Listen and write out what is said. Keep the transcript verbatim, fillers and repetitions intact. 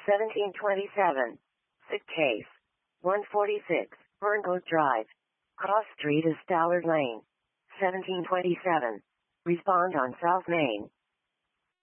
seventeen twenty-seven. Sick case. one forty-six, Burncoat Drive. Cross Street is Stallard Lane. seventeen twenty-seven. Respond on South Main.